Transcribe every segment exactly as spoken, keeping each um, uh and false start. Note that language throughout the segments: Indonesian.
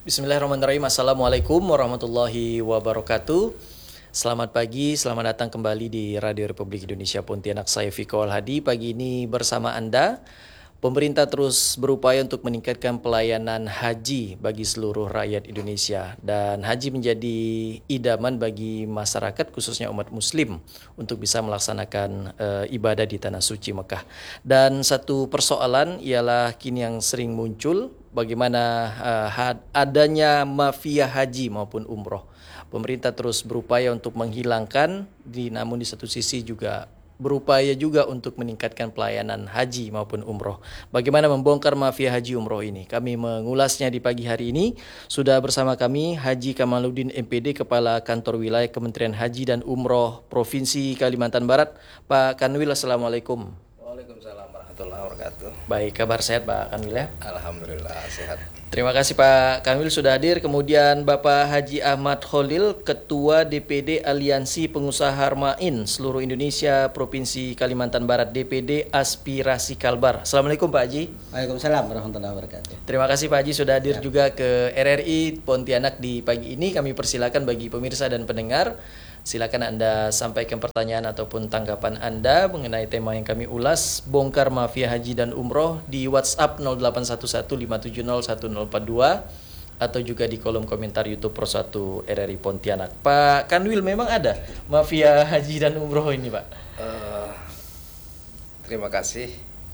Bismillahirrahmanirrahim. Assalamualaikum warahmatullahi wabarakatuh. Selamat pagi, selamat datang kembali di Radio Republik Indonesia Pontianak. Saya Fiko Al-Hadi. Pagi ini bersama Anda, pemerintah terus berupaya untuk meningkatkan pelayanan haji bagi seluruh rakyat Indonesia. Dan haji menjadi idaman bagi masyarakat, khususnya umat muslim, untuk bisa melaksanakan e, ibadah di Tanah Suci Mekah. Dan satu persoalan ialah kini yang sering muncul, bagaimana uh, adanya mafia haji maupun umroh. Pemerintah terus berupaya untuk menghilangkan, di, namun di satu sisi juga berupaya juga untuk meningkatkan pelayanan haji maupun umroh. Bagaimana membongkar mafia haji umroh ini? Kami mengulasnya di pagi hari ini. Sudah bersama kami Haji Kamaluddin M P D, Kepala Kantor Wilayah Kementerian Haji dan Umroh Provinsi Kalimantan Barat. Pak Kanwil, Assalamualaikum. Waalaikumsalam warahmatullahi wabarakatuh. Baik, kabar sehat Pak Kanwil ya? Alhamdulillah sehat. Terima kasih Pak Kanwil sudah hadir. Kemudian Bapak Haji Ahmad Khalil, Ketua D P D Aliansi Pengusaha Harmain Seluruh Indonesia Provinsi Kalimantan Barat, D P D Aspirasi Kalbar. Assalamualaikum Pak Haji. Waalaikumsalam warahmatullahi wabarakatuh. Terima kasih Pak Haji sudah hadir ya. Juga ke R R I Pontianak di pagi ini. Kami persilakan bagi pemirsa dan pendengar, silakan Anda sampaikan pertanyaan ataupun tanggapan Anda mengenai tema yang kami ulas, bongkar mafia haji dan umroh, di WhatsApp nol delapan satu satu lima tujuh nol satu nol empat dua atau juga di kolom komentar YouTube Pro satu R R I Pontianak. Pak Kanwil, memang ada mafia haji dan umroh ini Pak? Uh, terima kasih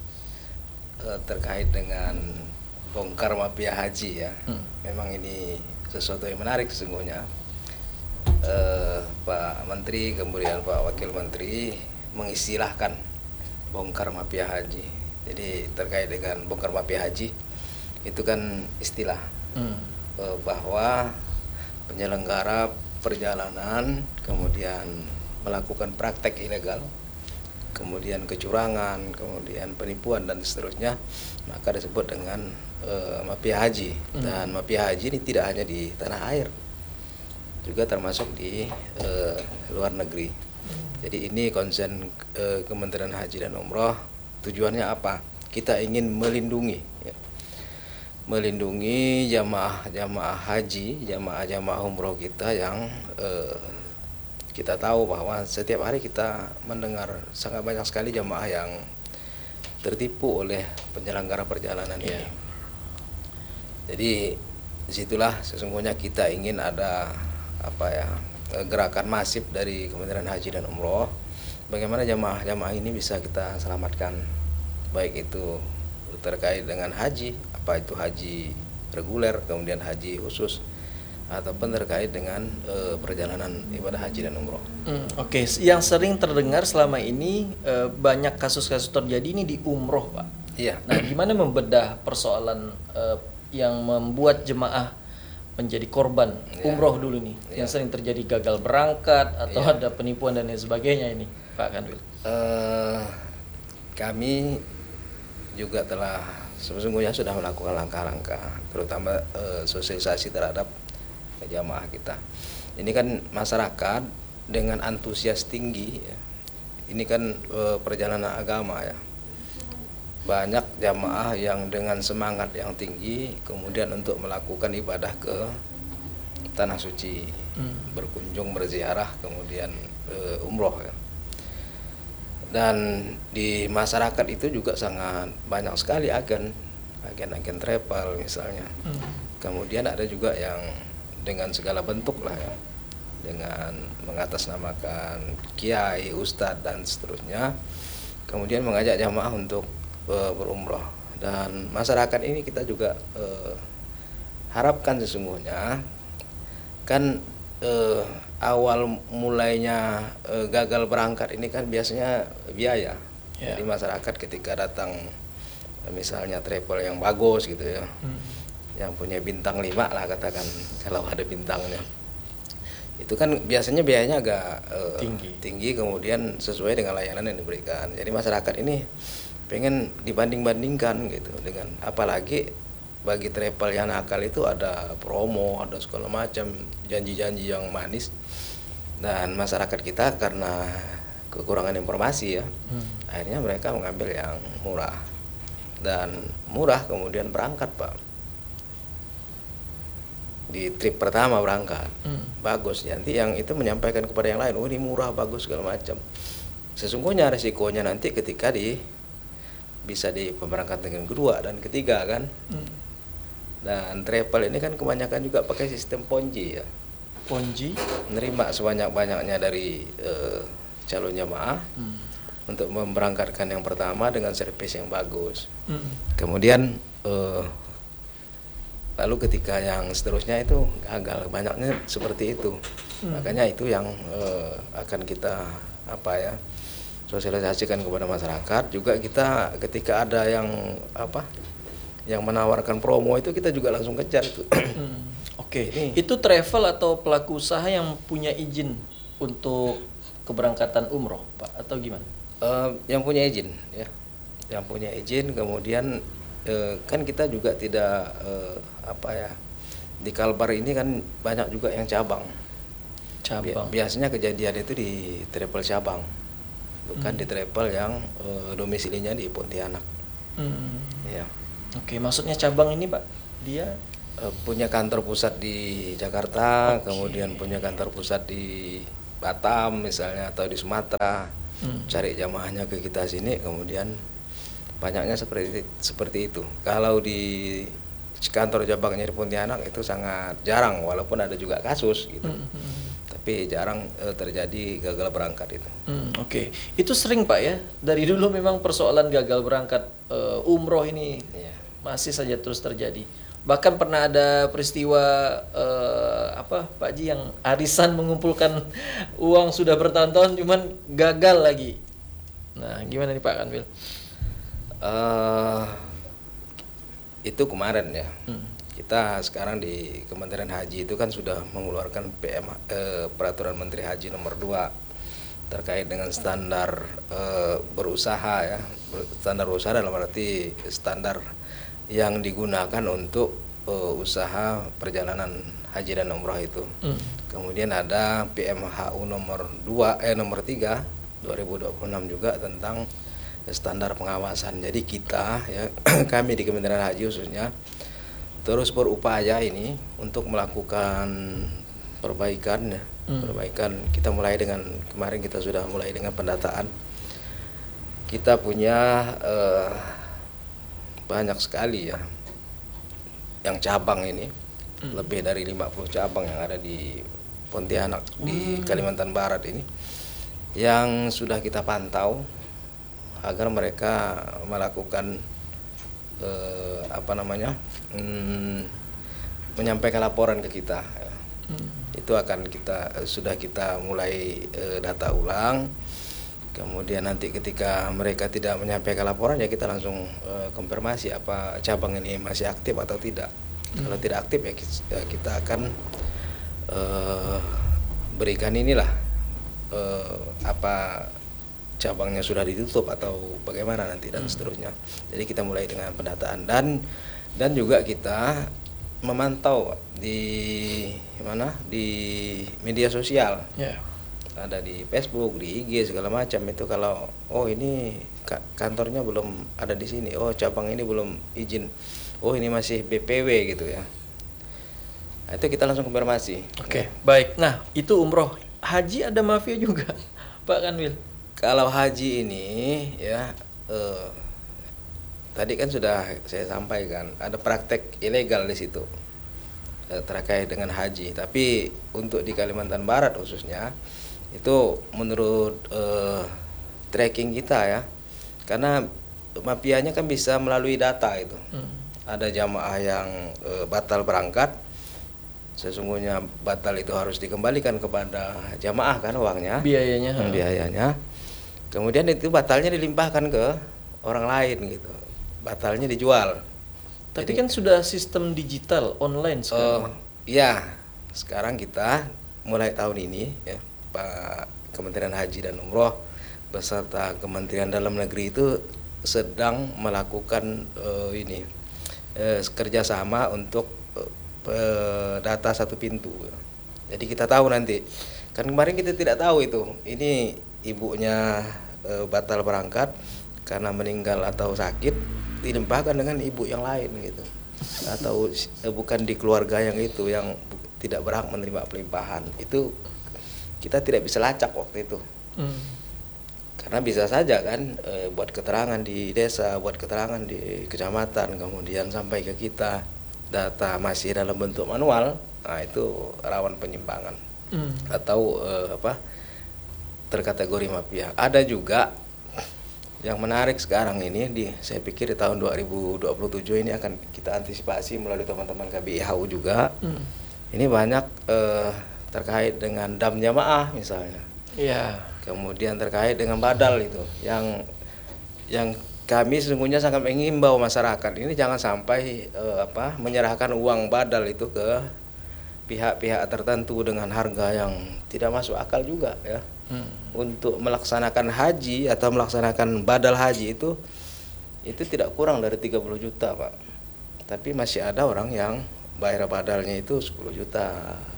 uh, terkait dengan bongkar mafia haji ya. Hmm. Memang ini sesuatu yang menarik sesungguhnya. Uh, Pak Menteri, kemudian Pak Wakil Menteri mengistilahkan bongkar mafia haji. Jadi terkait dengan bongkar mafia haji itu kan istilah hmm. uh, bahwa penyelenggara perjalanan kemudian melakukan praktek ilegal, kemudian kecurangan, kemudian penipuan dan seterusnya, maka disebut dengan uh, mafia haji. Hmm. Dan mafia haji ini tidak hanya di tanah air, juga termasuk di uh, luar negeri. Jadi ini konsen uh, Kementerian Haji dan Umroh. Tujuannya apa? Kita ingin melindungi ya. melindungi jamaah-jamaah haji, jamaah-jamaah umroh kita yang uh, kita tahu bahwa setiap hari kita mendengar sangat banyak sekali jamaah yang tertipu oleh penyelenggara perjalanan yeah. ini. Jadi disitulah sesungguhnya kita ingin ada apa ya gerakan masif dari Kementerian Haji dan Umroh, bagaimana jamaah-jamaah ini bisa kita selamatkan, baik itu terkait dengan haji, apa itu haji reguler, kemudian haji khusus, ataupun terkait dengan e, perjalanan ibadah haji dan umroh. Hmm, Oke, okay. Yang sering terdengar selama ini e, banyak kasus-kasus terjadi ini di umroh Pak. Iya. Nah, gimana membedah persoalan e, yang membuat jemaah menjadi korban ya. Umroh dulu nih, ya. Yang sering terjadi gagal berangkat atau ya. Ada penipuan dan lain sebagainya ini, Pak Kanwil. Uh, kami juga telah sesungguhnya sudah melakukan langkah-langkah, terutama uh, sosialisasi terhadap jamaah kita. Ini kan masyarakat dengan antusias tinggi, ya. Ini kan uh, perjalanan agama ya. Banyak jamaah yang dengan semangat yang tinggi kemudian untuk melakukan ibadah ke Tanah Suci, hmm. berkunjung, berziarah, kemudian e, umroh ya. Dan di masyarakat itu juga sangat banyak sekali agen, agen-agen travel misalnya. Hmm. Kemudian ada juga yang dengan segala bentuk lah ya, dengan mengatasnamakan kiai, ustadz dan seterusnya, kemudian mengajak jamaah untuk berumroh. Dan masyarakat ini kita juga eh, harapkan sesungguhnya kan eh, awal mulainya eh, gagal berangkat ini kan biasanya biaya. Yeah. Jadi masyarakat ketika datang misalnya travel yang bagus gitu ya, hmm. yang punya bintang lima lah katakan kalau ada bintangnya, itu kan biasanya biayanya agak eh, tinggi. tinggi kemudian sesuai dengan layanan yang diberikan. Jadi masyarakat ini pengen dibanding-bandingkan gitu dengan, apalagi bagi travel yang nakal itu ada promo, ada segala macam janji-janji yang manis, dan masyarakat kita karena kekurangan informasi ya, hmm. akhirnya mereka mengambil yang murah, dan murah kemudian berangkat Pak. di trip pertama berangkat hmm. bagus, nanti yang itu menyampaikan kepada yang lain, oh ini murah bagus segala macam. Sesungguhnya resikonya nanti ketika di bisa di pemberangkatan yang kedua dan ketiga kan. hmm. Dan travel ini kan kebanyakan juga pakai sistem ponji ya, ponji menerima sebanyak-banyaknya dari uh, calon jamaah hmm. untuk memberangkatkan yang pertama dengan servis yang bagus. hmm. Kemudian uh, lalu ketika yang seterusnya itu gagal, banyaknya seperti itu. hmm. Makanya itu yang uh, akan kita apa ya sosialisasikan kepada masyarakat. Juga kita ketika ada yang apa yang menawarkan promo itu kita juga langsung kejar itu. hmm. Oke, okay. Itu travel atau pelaku usaha yang punya izin untuk keberangkatan umroh, Pak, atau gimana? Uh, yang punya izin ya, yang punya izin. Kemudian uh, kan kita juga tidak uh, apa ya, di Kalbar ini kan banyak juga yang cabang. Cabang. Biasanya kejadian itu di travel cabang, bukan hmm. di travel yang uh, domisilinya di Pontianak. Hmm. Ya. Oke, maksudnya cabang ini, Pak, dia uh, punya kantor pusat di Jakarta, okay. Kemudian punya kantor pusat di Batam misalnya atau di Sumatera. Hmm. Cari jamaahnya ke kita sini, kemudian banyaknya seperti seperti itu. Kalau di kantor cabangnya di Pontianak itu sangat jarang, walaupun ada juga kasus gitu. Hmm. Tapi jarang e, terjadi gagal berangkat itu. Hmm, Oke, okay. Itu sering, Pak, ya. Dari dulu memang persoalan gagal berangkat e, umroh ini yeah. masih saja terus terjadi. Bahkan pernah ada peristiwa e, apa, Pak Ji, yang arisan mengumpulkan uang sudah bertahun-tahun, cuman gagal lagi. Nah, gimana nih Pak Kanwil? Uh, itu kemarin ya. Hmm. Kita sekarang di Kementerian Haji itu kan sudah mengeluarkan P M eh, Peraturan Menteri Haji nomor dua terkait dengan standar eh, berusaha ya. Standar berusaha dalam arti standar yang digunakan untuk eh, usaha perjalanan haji dan umrah itu. Hmm. Kemudian ada P M H U nomor dua eh nomor tiga dua ribu dua puluh enam juga tentang standar pengawasan. Jadi kita ya kami di Kementerian Haji khususnya terus berupaya ini untuk melakukan perbaikan ya. Hmm. Perbaikan kita mulai dengan kemarin kita sudah mulai dengan pendataan. Kita punya eh, banyak sekali ya yang cabang ini. Hmm. Lebih dari lima puluh cabang yang ada di Pontianak, hmm. di Kalimantan Barat ini yang sudah kita pantau agar mereka melakukan eh, apa namanya hmm, menyampaikan laporan ke kita. hmm. Itu akan kita sudah kita mulai eh, data ulang. Kemudian nanti ketika mereka tidak menyampaikan laporan ya kita langsung eh, konfirmasi apa cabang ini masih aktif atau tidak. hmm. Kalau tidak aktif ya kita akan eh, berikan inilah eh, apa cabangnya sudah ditutup atau bagaimana nanti dan hmm. seterusnya. Jadi kita mulai dengan pendataan dan dan juga kita memantau di mana di media sosial. Yeah. Ada di Facebook, di I G segala macam itu kalau oh ini kantornya belum ada di sini. Oh cabang ini belum izin. Oh ini masih B P W gitu ya. Nah, itu kita langsung konfirmasi. Oke, okay. ya. Baik. Nah, itu umroh. Haji ada mafia juga, Pak Kanwil. Kalau haji ini ya eh, tadi kan sudah saya sampaikan ada praktek ilegal di situ eh, terkait dengan haji. Tapi untuk di Kalimantan Barat khususnya itu menurut eh, tracking kita ya, karena mafianya kan bisa melalui data itu. Hmm. Ada jamaah yang eh, batal berangkat, sesungguhnya batal itu harus dikembalikan kepada jamaah kan uangnya, biayanya, hmm, biayanya. Kemudian itu batalnya dilimpahkan ke orang lain gitu. Batalnya dijual. Tapi Jadi, kan sudah sistem digital online sekarang. Uh, ya, sekarang kita mulai tahun ini ya, Pak Kementerian Haji dan Umroh beserta Kementerian Dalam Negeri itu sedang melakukan uh, ini uh, kerjasama untuk uh, data satu pintu. Jadi kita tahu nanti. Kan kemarin kita tidak tahu itu. Ini ibunya e, batal berangkat karena meninggal atau sakit dilimpahkan dengan ibu yang lain gitu. atau eh, bukan di keluarga yang itu yang bu- tidak berhak menerima pelimpahan, itu kita tidak bisa lacak waktu itu. Hmm. Karena bisa saja kan eh, buat keterangan di desa, buat keterangan di kecamatan, kemudian sampai ke kita data masih dalam bentuk manual, nah itu rawan penyimpangan Hmm. atau eh, apa terkategori mafia. Ada juga yang menarik sekarang ini di saya pikir di tahun dua ribu dua puluh tujuh ini akan kita antisipasi melalui teman-teman K B I H U juga. Hmm. Ini banyak eh, terkait dengan dam jamaah misalnya. Iya. Kemudian terkait dengan badal itu yang yang kami sesungguhnya sangat mengimbau masyarakat ini jangan sampai eh, apa menyerahkan uang badal itu ke pihak-pihak tertentu dengan harga yang tidak masuk akal juga ya. Hmm. Untuk melaksanakan haji atau melaksanakan badal haji itu itu tidak kurang dari tiga puluh juta, Pak. Tapi masih ada orang yang bayar badalnya itu sepuluh juta,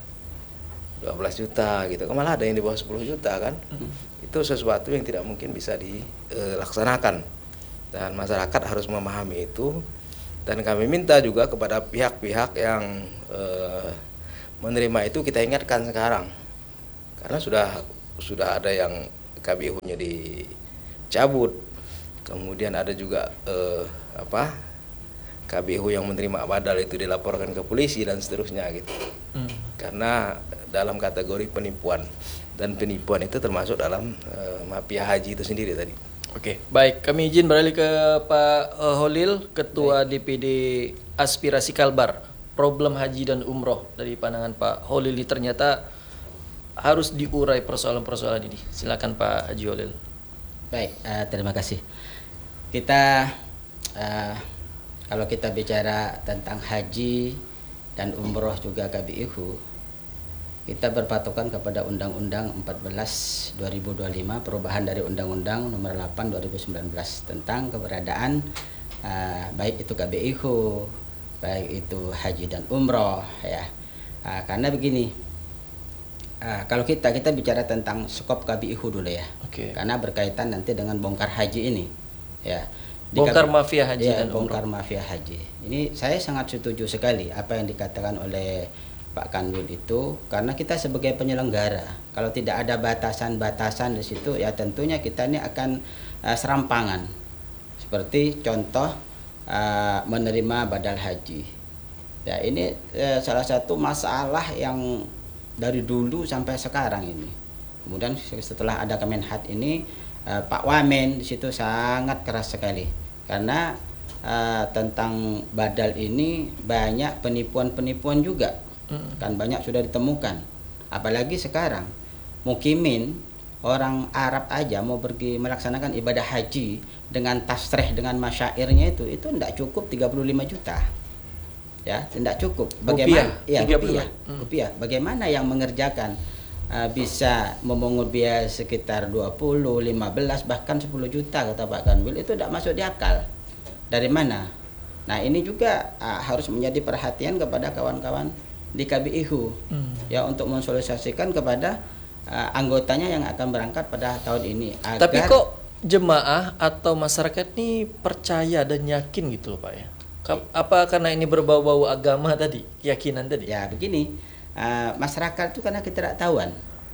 dua belas juta gitu. Malah ada yang di bawah sepuluh juta kan. Hmm. Itu sesuatu yang tidak mungkin bisa dilaksanakan. Dan masyarakat harus memahami itu. Dan kami minta juga kepada pihak-pihak yang eh, menerima itu kita ingatkan sekarang. Karena sudah sudah ada yang K B I H U-nya dicabut. Kemudian ada juga eh, apa? K B I H U yang menerima badal itu dilaporkan ke polisi dan seterusnya gitu. Hmm. Karena dalam kategori penipuan dan penipuan itu termasuk dalam eh, mafia haji itu sendiri tadi. Oke, baik. Kami izin beralih ke Pak eh, Holil, Ketua D P D Aspirasi Kalbar. Problem haji dan umroh dari pandangan Pak Holil ini ternyata harus diurai persoalan-persoalan ini. Silakan Pak Haji Holil. Baik, eh, terima kasih. Kita eh, kalau kita bicara tentang haji dan umroh juga K B I H U, kita berpatokan kepada Undang-Undang empat belas dua ribu dua puluh lima perubahan dari Undang-Undang Nomor delapan dua ribu sembilan belas tentang keberadaan eh, baik itu K B I H U, baik itu haji dan umroh ya. Eh, karena begini. Uh, kalau kita kita bicara tentang skop K B I H U dulu ya, Oke. karena berkaitan nanti dengan bongkar haji ini, ya. Di Bongkar K B mafia haji ya, dan bongkar umroh. mafia haji. Ini saya sangat setuju sekali apa yang dikatakan oleh Pak Kanwil itu, karena kita sebagai penyelenggara, kalau tidak ada batasan-batasan di situ, ya tentunya kita ini akan uh, serampangan. Seperti contoh uh, menerima badal haji. Ya ini uh, salah satu masalah yang dari dulu sampai sekarang ini. Kemudian setelah ada Kemenhad ini, uh, Pak Wamen di situ sangat keras sekali karena uh, tentang badal ini banyak penipuan-penipuan juga, hmm. kan banyak sudah ditemukan. Apalagi sekarang mukimin orang Arab aja mau pergi melaksanakan ibadah haji dengan tasreh dengan masyairnya itu itu tidak cukup tiga puluh lima juta. Ya, tidak cukup. Bagaimana? Rupiah, ya, rupiah. Hmm. Rupiah. Bagaimana yang mengerjakan uh, bisa memungut biaya sekitar dua puluh, lima belas bahkan sepuluh juta kata Pak Kanwil, itu tidak masuk di akal. Dari mana? Nah, ini juga uh, harus menjadi perhatian kepada kawan-kawan di K B I H U. Hmm. Ya, untuk mensosialisasikan kepada uh, anggotanya yang akan berangkat pada tahun ini agar... Tapi kok jemaah atau masyarakat ini percaya dan yakin gitu loh Pak ya? Apa karena ini berbau-bau agama tadi, keyakinan tadi? Ya begini, uh, masyarakat itu karena ketidaktahuan.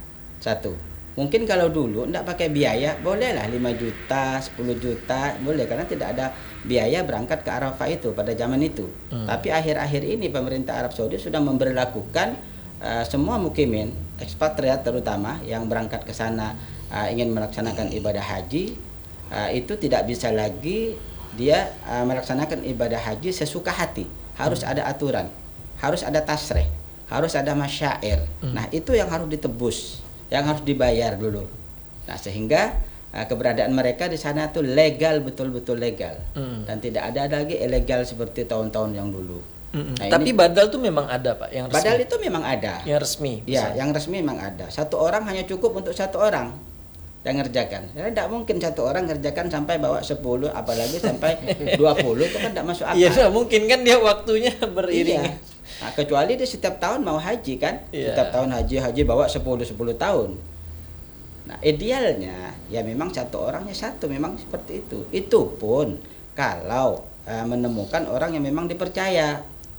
Satu, mungkin kalau dulu tidak pakai biaya, bolehlah lima juta, sepuluh juta, boleh karena tidak ada biaya berangkat ke Arafah itu pada zaman itu. Hmm. Tapi akhir-akhir ini pemerintah Arab Saudi sudah memberlakukan uh, semua mukimin, ekspatriat terutama yang berangkat ke sana uh, ingin melaksanakan ibadah haji, uh, itu tidak bisa lagi dia uh, melaksanakan ibadah haji sesuka hati. Harus hmm. ada aturan, harus ada tasreh, harus ada masyair. Hmm. Nah itu yang harus ditebus, yang harus dibayar dulu. Nah sehingga uh, keberadaan mereka di sana tuh legal, betul-betul legal, hmm. dan tidak ada lagi ilegal seperti tahun-tahun yang dulu. Hmm. Nah, tapi ini, badal tuh memang ada Pak, yang resmi. Badal itu memang ada. Yang resmi. Ya, yang resmi memang ada. Satu orang hanya cukup untuk satu orang yang ngerjakan. Karena tidak mungkin satu orang ngerjakan sampai bawa sepuluh, apalagi sampai dua puluh, itu kan tidak masuk akal. Iya, mungkin kan dia waktunya beriring. Iya. Nah, kecuali dia setiap tahun mau haji kan, iya. Setiap tahun haji haji bawa sepuluh sepuluh tahun. Nah, idealnya ya memang satu orangnya satu, memang seperti itu. Itu pun kalau uh, menemukan orang yang memang dipercaya.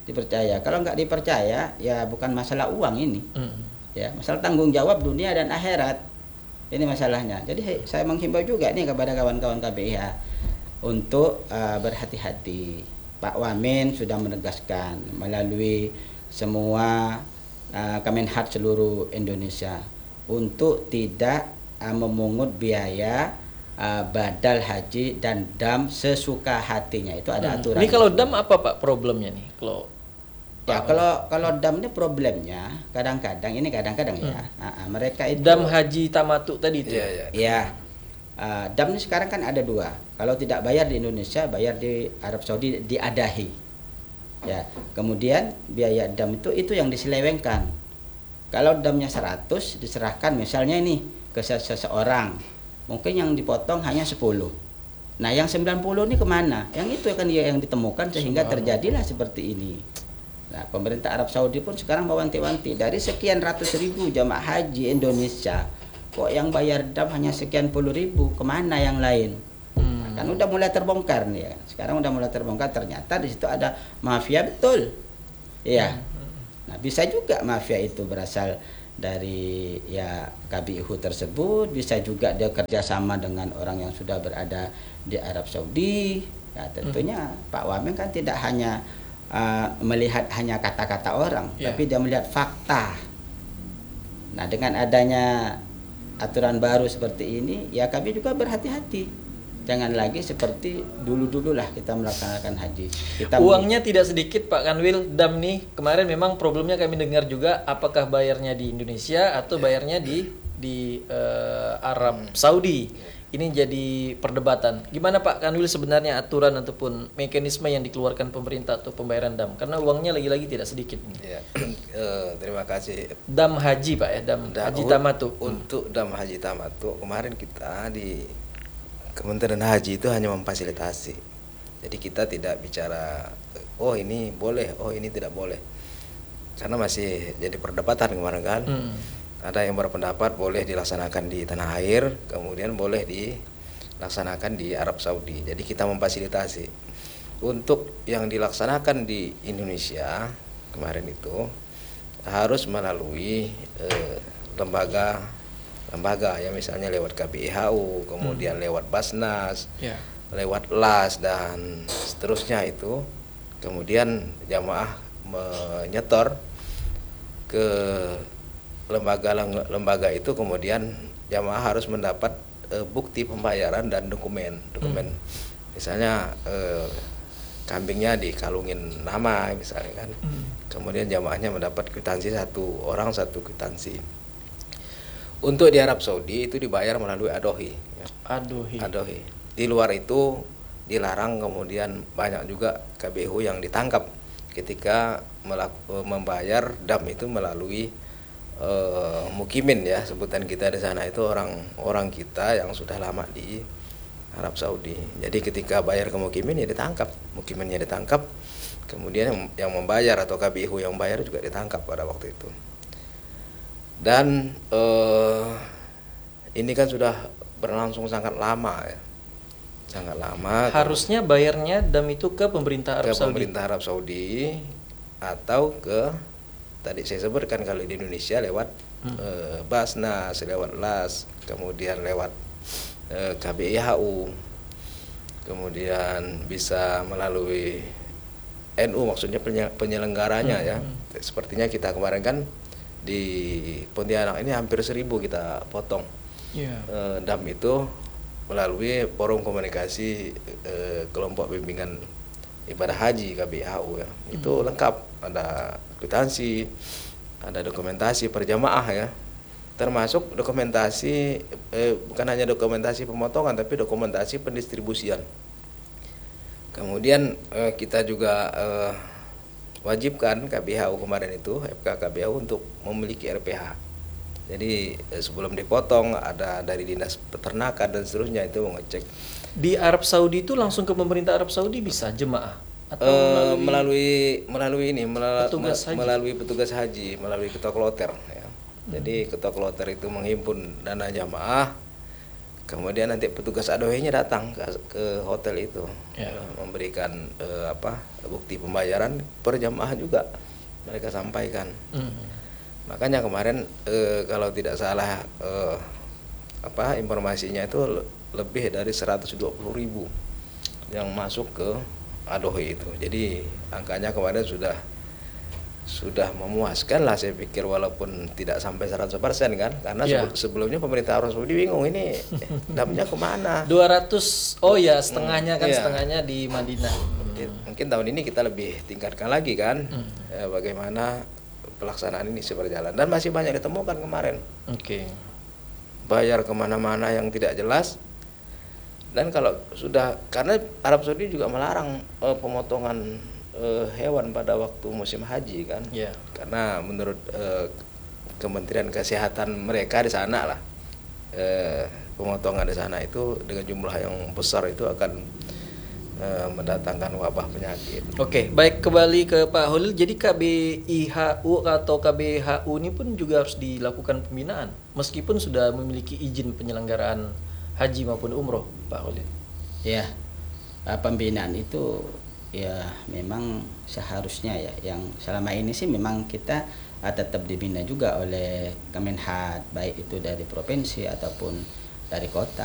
dipercaya. Kalau nggak dipercaya, ya bukan masalah uang ini, Hmm. ya masalah tanggung jawab dunia dan akhirat. Ini masalahnya. Jadi saya menghimbau juga nih kepada kawan-kawan K B I H untuk uh, berhati-hati. Pak Wamen sudah menegaskan melalui semua uh, Kemenhad seluruh Indonesia untuk tidak uh, memungut biaya uh, badal haji dan dam sesuka hatinya. Itu ada Hmm. aturan. Ini kalau dam apa Pak problemnya nih? Kalau Ya kalau kalau dam ini problemnya kadang-kadang ini kadang-kadang ya Hmm. uh, uh, mereka itu dam haji tamatu tadi itu. Iya, iya. ya uh, dam ini sekarang kan ada dua. Kalau tidak bayar di Indonesia, bayar di Arab Saudi diadahi. Ya, kemudian biaya dam itu itu yang diselewengkan. Kalau damnya seratus diserahkan misalnya ini ke seseorang, mungkin yang dipotong hanya sepuluh. Nah, yang sembilan puluh ini kemana? Yang itu kan dia yang ditemukan sehingga terjadilah seperti ini. Nah, pemerintah Arab Saudi pun sekarang mewanti-wanti dari sekian ratus ribu jamaah haji Indonesia, kok yang bayar dam hanya sekian puluh ribu, kemana yang lain? Hmm. Nah, kan udah mulai terbongkar nih ya. Sekarang udah mulai terbongkar, ternyata di situ ada mafia betul. Iya. Nah, bisa juga mafia itu berasal dari ya K B I H tersebut, bisa juga dia kerjasama dengan orang yang sudah berada di Arab Saudi. Ya, tentunya hmm. Pak Wamen kan tidak hanya Uh, melihat hanya kata-kata orang, yeah. tapi dia melihat fakta. Nah, dengan adanya aturan baru seperti ini, ya kami juga berhati-hati. Jangan lagi seperti dulu-dulu lah kita melaksanakan haji. Kita Uangnya tidak sedikit Pak Kanwil, dam nih kemarin memang problemnya kami dengar juga, apakah bayarnya di Indonesia atau bayarnya di di uh, Arab Saudi. Ini jadi perdebatan. Gimana Pak Kanwil sebenarnya aturan ataupun mekanisme yang dikeluarkan pemerintah untuk pembayaran dam? Karena uangnya lagi-lagi tidak sedikit. Ya. Eh, terima kasih. Dam haji Pak ya, dam Da- haji tamatu. Untuk dam haji tamatu kemarin kita di Kementerian Haji itu hanya memfasilitasi. Jadi kita tidak bicara oh ini boleh, oh ini tidak boleh. Karena masih jadi perdebatan kemarin kan. Hmm. Ada yang berpendapat boleh dilaksanakan di tanah air, kemudian boleh dilaksanakan di Arab Saudi. Jadi kita memfasilitasi. Untuk yang dilaksanakan di Indonesia kemarin itu harus melalui eh, lembaga lembaga ya, misalnya lewat K B I H U, kemudian hmm. lewat Basnas, yeah. lewat L A S dan seterusnya itu. Kemudian jamaah menyetor ke lembaga-lembaga itu, kemudian jamaah harus mendapat e, bukti pembayaran dan dokumen dokumen hmm. misalnya e, kambingnya dikalungin nama misalnya kan, hmm. kemudian jamaahnya mendapat kwitansi, satu orang satu kwitansi. Untuk di Arab Saudi itu dibayar melalui adohi ya. adohi adohi di luar itu dilarang. Kemudian banyak juga K B I H yang ditangkap ketika melaku, membayar dam itu melalui Uh, mukimin ya, sebutan kita di sana itu orang-orang kita yang sudah lama di Arab Saudi. Jadi ketika bayar ke mukimin ya ditangkap, mukiminnya ditangkap, kemudian yang, yang membayar atau K B I H yang bayar juga ditangkap pada waktu itu. Dan uh, ini kan sudah berlangsung sangat lama ya, sangat lama. Harusnya bayarnya dam itu ke pemerintah Arab ke Saudi. pemerintah Arab Saudi atau ke tadi saya sebutkan kalau di Indonesia lewat hmm. eh, Basnas, lewat L A S, kemudian lewat eh, K B I H U, kemudian bisa melalui N U, maksudnya penyelenggaranya hmm. ya. Sepertinya kita kemarin kan di Pontianak ini hampir seribu kita potong yeah. eh, dam itu melalui forum komunikasi eh, kelompok bimbingan ibadah haji K B I H U ya. Itu hmm. lengkap, ada kwitansi, ada dokumentasi perjamaah ya, termasuk dokumentasi eh, bukan hanya dokumentasi pemotongan tapi dokumentasi pendistribusian. Kemudian eh, kita juga eh, wajibkan K B I H U kemarin itu, F K K B I H U untuk memiliki R P H. Jadi eh, sebelum dipotong ada dari dinas peternakan dan seterusnya itu mengecek. Di Arab Saudi itu langsung ke pemerintah Arab Saudi bisa jemaah atau uh, melalui melalui melalui ini melal, petugas haji. melalui petugas haji, melalui ketua kloter ya. Hmm. Jadi ketua kloter itu menghimpun dana jamaah, kemudian nanti petugas adohenya datang ke, ke hotel itu, Ya. eh, memberikan eh, apa bukti pembayaran per jamaah juga mereka sampaikan. Hmm. Makanya kemarin eh, kalau tidak salah eh, apa informasinya itu le- lebih dari seratus dua puluh ribu yang masuk ke adohe itu. Jadi angkanya kemarin sudah sudah memuaskan lah saya pikir, walaupun tidak sampai seratus persen kan, karena Ya. sebe- sebelumnya pemerintah Arab Saudi bingung ini damnya kemana. dua ratus, oh ya setengahnya kan, Iya. setengahnya di Madinah. Ya, mungkin tahun ini kita lebih tingkatkan lagi kan, Hmm. ya, bagaimana pelaksanaan ini berjalan, dan masih banyak ditemukan kemarin Oke. bayar kemana-mana yang tidak jelas. Dan kalau sudah, karena Arab Saudi juga melarang eh, pemotongan eh, hewan pada waktu musim haji kan, Ya. karena menurut eh, Kementerian Kesehatan mereka di sana lah, eh, pemotongan di sana itu dengan jumlah yang besar itu akan eh, mendatangkan wabah penyakit. Oke, baik, kembali ke Pak Holil. Jadi K B I H U atau K B H U ini pun juga harus dilakukan pembinaan, meskipun sudah memiliki izin penyelenggaraan haji maupun umroh, Pak Holil. Ya, eh, pembinaan itu ya memang seharusnya ya, yang selama ini sih memang kita eh, tetap dibina juga oleh Kemenhad, baik itu dari provinsi ataupun dari kota.